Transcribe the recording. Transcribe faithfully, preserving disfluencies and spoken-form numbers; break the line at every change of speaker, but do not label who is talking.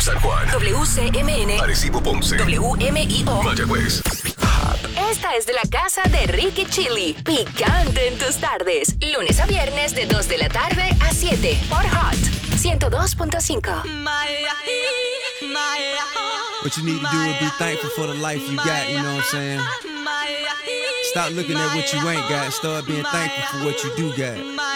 San Juan,
W C M N,
Arecibo, Ponce,
W M I O,
Mayagüez.
Esta es de la casa de Ricky Chili. Picante en tus tardes. Lunes a viernes de dos de la tarde a siete por Hot ciento dos punto cinco.
What you need to do is be thankful for the life you got, you know what I'm saying? Stop looking at what you ain't got. Start being thankful for what you do got.